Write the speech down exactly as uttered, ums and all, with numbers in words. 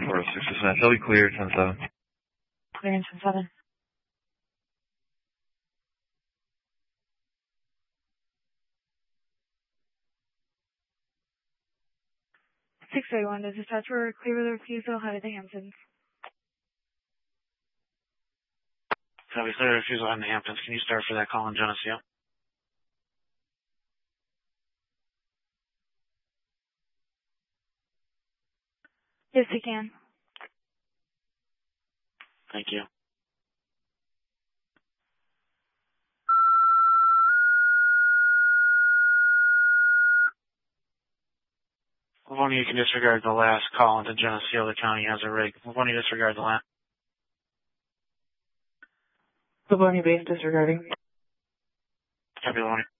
four oh six percent. They'll be cleared, ten seven. Clearance ten seven. six thirty-one, does dispatch for clear with a refusal, headed to Hamptons. Copy, clear refusal heading to Hamptons. Can you start for that call in Geneseo? Yes, he can. Thank you. Livonia, you can disregard the last call into Geneseo. The county has a rig. Livonia, disregard the last. Livonia base disregarding. Copy, Livonia.